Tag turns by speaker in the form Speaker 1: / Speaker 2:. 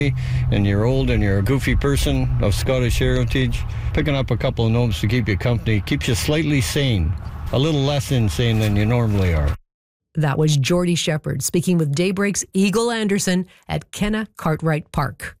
Speaker 1: and you're old and you're a goofy person of Scottish heritage, picking up a couple of gnomes to keep you company keeps you slightly sane, a little less insane than you normally are.
Speaker 2: That was Geordie Shepherd speaking with Daybreak's Eagle Anderson at Kenna Cartwright Park.